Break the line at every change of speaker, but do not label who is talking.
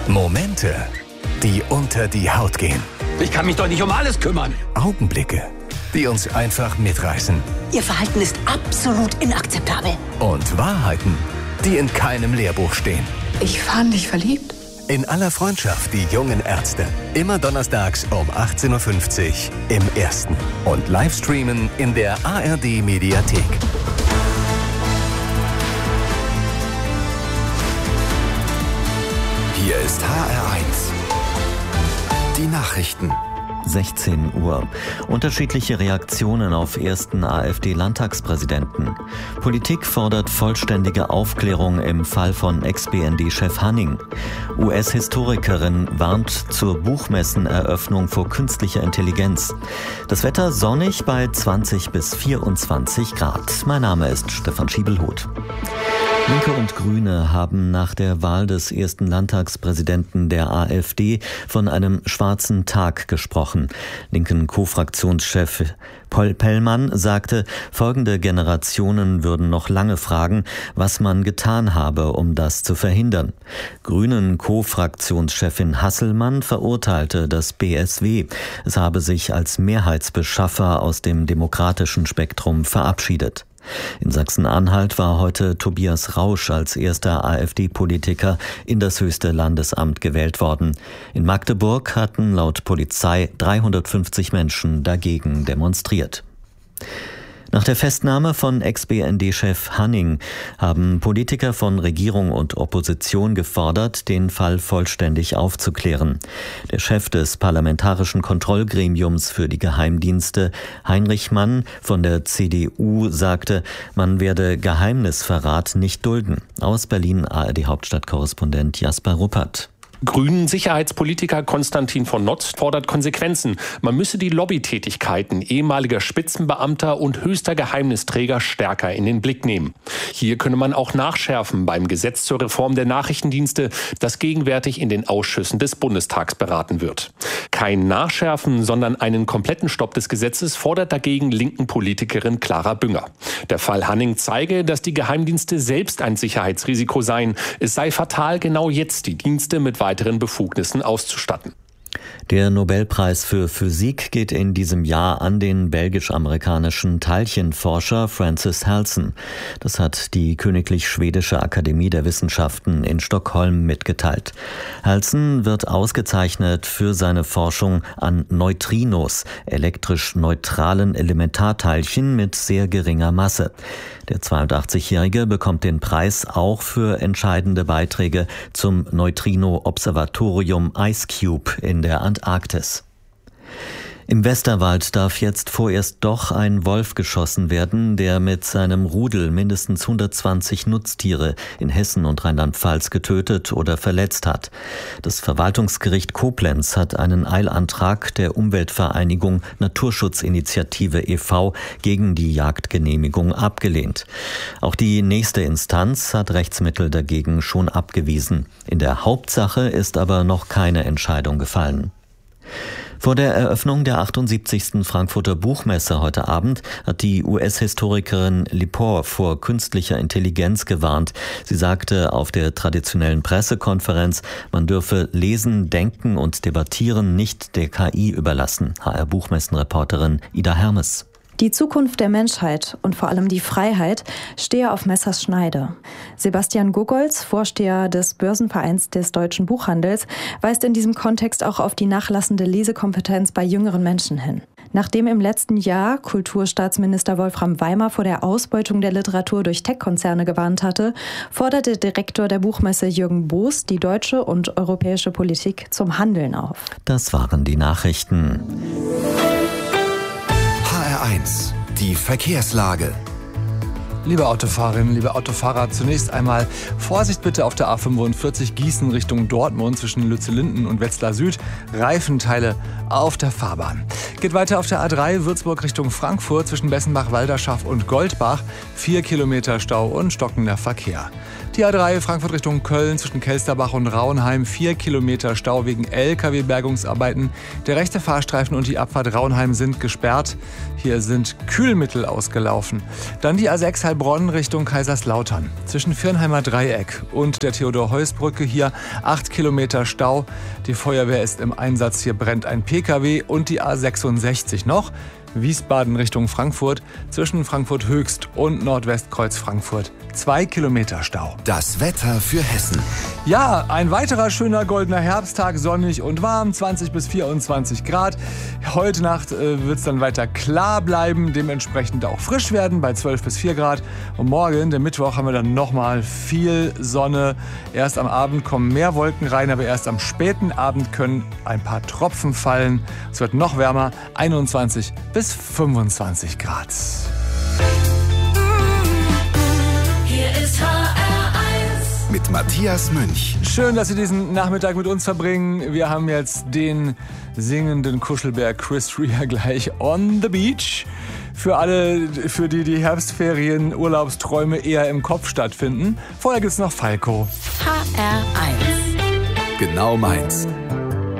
Momente, die unter die Haut gehen.
Ich kann mich doch nicht um alles kümmern.
Augenblicke, die uns einfach mitreißen.
Ihr Verhalten ist absolut inakzeptabel.
Und Wahrheiten, die in keinem Lehrbuch stehen.
Ich fand dich verliebt.
In aller Freundschaft, die jungen Ärzte. Immer donnerstags um 18.50 Uhr im Ersten. Und Livestreamen in der ARD-Mediathek.
Hier ist HR1. Die Nachrichten.
16 Uhr. Unterschiedliche Reaktionen auf ersten AfD-Landtagspräsidenten. Politik fordert vollständige Aufklärung im Fall von Ex-BND-Chef Hanning. US-Historikerin warnt zur Buchmesseneröffnung vor künstlicher Intelligenz. Das Wetter sonnig bei 20 bis 24 Grad. Mein Name ist Stefan Schiebelhuth. Linke und Grüne haben nach der Wahl des ersten Landtagspräsidenten der AfD von einem schwarzen Tag gesprochen. Linken Co-Fraktionschef Paul Pellmann sagte, folgende Generationen würden noch lange fragen, was man getan habe, um das zu verhindern. Grünen Co-Fraktionschefin Hasselmann verurteilte das BSW. Es habe sich als Mehrheitsbeschaffer aus dem demokratischen Spektrum verabschiedet. In Sachsen-Anhalt war heute Tobias Rausch als erster AfD-Politiker in das höchste Landesamt gewählt worden. In Magdeburg hatten laut Polizei 350 Menschen dagegen demonstriert. Nach der Festnahme von Ex-BND-Chef Hanning haben Politiker von Regierung und Opposition gefordert, den Fall vollständig aufzuklären. Der Chef des Parlamentarischen Kontrollgremiums für die Geheimdienste, Heinrich Mann von der CDU, sagte, man werde Geheimnisverrat nicht dulden. Aus Berlin ARD-Hauptstadtkorrespondent Jasper Ruppert.
Grünen-Sicherheitspolitiker Konstantin von Notz fordert Konsequenzen. Man müsse die Lobbytätigkeiten ehemaliger Spitzenbeamter und höchster Geheimnisträger stärker in den Blick nehmen. Hier könne man auch nachschärfen beim Gesetz zur Reform der Nachrichtendienste, das gegenwärtig in den Ausschüssen des Bundestags beraten wird. Kein Nachschärfen, sondern einen kompletten Stopp des Gesetzes fordert dagegen linken Politikerin Clara Bünger. Der Fall Hanning zeige, dass die Geheimdienste selbst ein Sicherheitsrisiko seien. Es sei fatal, genau jetzt die Dienste mit weiteren Befugnissen auszustatten.
Der Nobelpreis für Physik geht in diesem Jahr an den belgisch-amerikanischen Teilchenforscher Francis Halson. Das hat die Königlich Schwedische Akademie der Wissenschaften in Stockholm mitgeteilt. Halson wird ausgezeichnet für seine Forschung an Neutrinos, elektrisch neutralen Elementarteilchen mit sehr geringer Masse. Der 82-Jährige bekommt den Preis auch für entscheidende Beiträge zum Neutrino-Observatorium IceCube in der Antarktis. Im Westerwald darf jetzt vorerst doch ein Wolf geschossen werden, der mit seinem Rudel mindestens 120 Nutztiere in Hessen und Rheinland-Pfalz getötet oder verletzt hat. Das Verwaltungsgericht Koblenz hat einen Eilantrag der Umweltvereinigung Naturschutzinitiative e.V. gegen die Jagdgenehmigung abgelehnt. Auch die nächste Instanz hat Rechtsmittel dagegen schon abgewiesen. In der Hauptsache ist aber noch keine Entscheidung gefallen. Vor der Eröffnung der 78. Frankfurter Buchmesse heute Abend hat die US-Historikerin Lepore vor künstlicher Intelligenz gewarnt. Sie sagte auf der traditionellen Pressekonferenz, man dürfe Lesen, Denken und Debattieren nicht der KI überlassen. HR-Buchmessenreporterin Ida Hermes.
Die Zukunft der Menschheit und vor allem die Freiheit stehe auf Messers Schneide. Sebastian Gogolz, Vorsteher des Börsenvereins des deutschen Buchhandels, weist in diesem Kontext auch auf die nachlassende Lesekompetenz bei jüngeren Menschen hin. Nachdem im letzten Jahr Kulturstaatsminister Wolfram Weimer vor der Ausbeutung der Literatur durch Tech-Konzerne gewarnt hatte, fordert der Direktor der Buchmesse Jürgen Boos die deutsche und europäische Politik zum Handeln auf.
Das waren die Nachrichten.
HR1, die Verkehrslage.
Liebe Autofahrerinnen, liebe Autofahrer, zunächst einmal Vorsicht bitte auf der A45 Gießen Richtung Dortmund zwischen Lützellinden und Wetzlar Süd. Reifenteile auf der Fahrbahn. Geht weiter auf der A3 Würzburg Richtung Frankfurt zwischen Bessenbach-Walderschaff und Goldbach. 4 Kilometer Stau und stockender Verkehr. Die A3 Frankfurt Richtung Köln zwischen Kelsterbach und Rauenheim. 4 Kilometer Stau wegen LKW-Bergungsarbeiten. Der rechte Fahrstreifen und die Abfahrt Rauenheim sind gesperrt. Hier sind Kühlmittel ausgelaufen. Dann die A6 Heilbronn Richtung Kaiserslautern. Zwischen Viernheimer Dreieck und der Theodor-Heuss-Brücke hier 8 Kilometer Stau. Die Feuerwehr ist im Einsatz. Hier brennt ein PKW und die A66 noch. Wiesbaden Richtung Frankfurt, zwischen Frankfurt Höchst und Nordwestkreuz Frankfurt. 2 Kilometer Stau.
Das Wetter für Hessen.
Ja, ein weiterer schöner goldener Herbsttag, sonnig und warm, 20 bis 24 Grad. Heute Nacht wird es dann weiter klar bleiben, dementsprechend auch frisch werden bei 12 bis 4 Grad. Und morgen, der Mittwoch, haben wir dann nochmal viel Sonne. Erst am Abend kommen mehr Wolken rein, aber erst am späten Abend können ein paar Tropfen fallen. Es wird noch wärmer, 21 bis 25 Grad.
Hier ist HR1
mit Matthias Münch.
Schön, dass Sie diesen Nachmittag mit uns verbringen. Wir haben jetzt den singenden Kuschelbär Chris Rea gleich on the beach. Für alle, für die die Herbstferien, Urlaubsträume eher im Kopf stattfinden. Vorher gibt's noch Falco.
HR1
Genau meins.